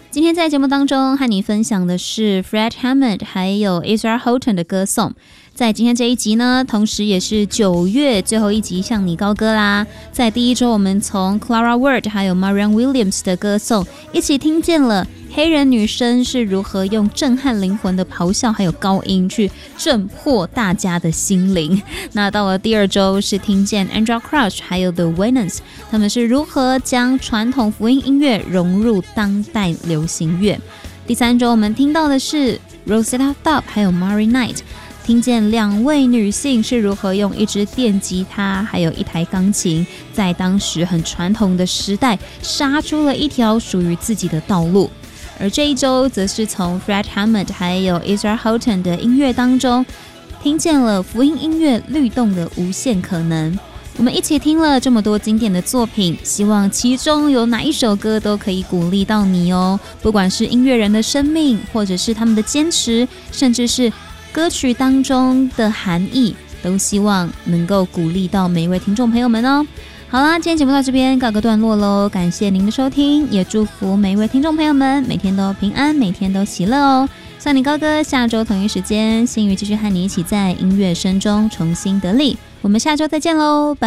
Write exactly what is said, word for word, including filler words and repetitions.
今天在节目当中和你分享的是 Fred Hammond 还有 Ezra Houghton 的歌颂。在今天这一集呢，同时也是九月最后一集向你高歌啦。在第一周我们从 Clara Ward 还有 Marianne Williams 的歌颂一起听见了黑人女生是如何用震撼灵魂的咆哮还有高音去震破大家的心灵。那到了第二周是听见 Andrea Crouch 还有 The Winans 他们是如何将传统福音音乐融入当代流行乐。第三周我们听到的是 Rosetta Tharpe 还有 Mari Knight，听见两位女性是如何用一支电吉他还有一台钢琴，在当时很传统的时代杀出了一条属于自己的道路。而这一周则是从 Fred Hammond 还有 Ezra Houghton 的音乐当中听见了福音音乐律动的无限可能。我们一起听了这么多经典的作品，希望其中有哪一首歌都可以鼓励到你哦。不管是音乐人的生命，或者是他们的坚持，甚至是歌曲当中的含义，都希望能够鼓励到每一位听众朋友们哦。好啦，今天节目到这边告个段落咯，感谢您的收听，也祝福每一位听众朋友们每天都平安，每天都喜乐哦。向你高歌，下周同一时间，新宇继续和你一起在音乐声中重新得力。我们下周再见咯，拜。